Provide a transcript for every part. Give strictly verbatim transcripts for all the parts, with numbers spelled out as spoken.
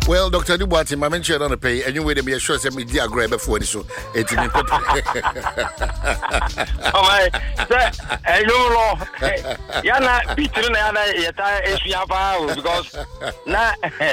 Well, Doctor Dubois, my mention on the pay, and you wait to be assured that me dear grab before this. It's in the Oh, my, I know, Yana, Peter, and I, is Yapa, because now,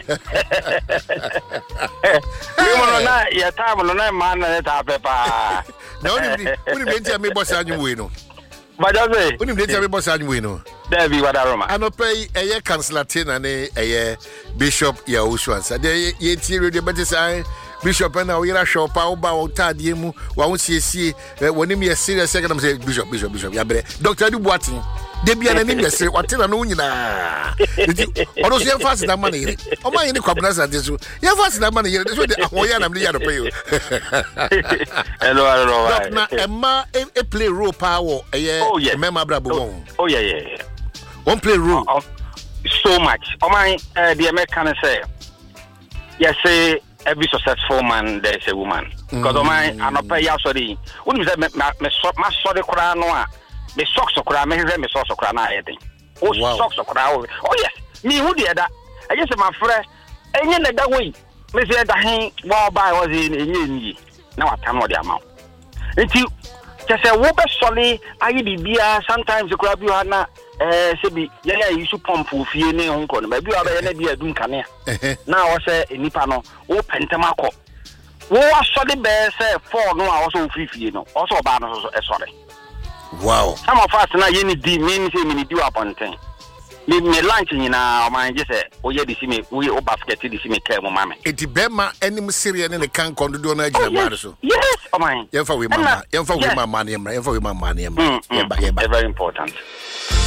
you will not your time on a man that I pepper. No, you didn't tell me what's on your window. But I say, when you didn't tell me what's on your window. There be what I remember. I don't pay a year councillor and a bishop Yahushua. So they yet here the better sign. Bishop and now you're shop out about Tadimu. Won't see when you a serious second. I'm saying Bishop, Bishop, Bishop. Doctor Dubois. They be an enemy. Say what tell no you na. Or those you fast that money. Oh my, any companies at this. You fast that money. This way the Ahoyan and the other pay you. Hello, hello. Now, Emma, a play role power. Oh yeah, remember Brabo. Oh yeah, yeah. One play role. So much. Oh my, the American say. Yes, say every successful man there is a woman. Because oh my, I'm not pay sorry. When you say me me sorry kura no. Me socks okra me hwe me socks okra na ayede o socks okra o oh yes me hu de da I just my friend enye na da wey me say da hen wo buy was in enye nyi na watam no de ama nti just say wo be soli ayi bibia sometimes okra bi ha na eh se bi ya ya use pump ofie ne ho nko no ba bi wa ba ya na bi adum kane na wo say enipa no wo pentem akọ wo asoli be say four no a wo so ofifie no wo so ba no so e sori. Wow. Some of us now you need mean say me do upon thing. Me me lunch nyina o man just say o ye di me we o basket di me care mo mama. Enti bema enim Syria ne kan kondo do na agina ma so. Yes, o man. Yemfa we mama, yemfa we mama ne mra, yemfa we mama ne mra. Very important.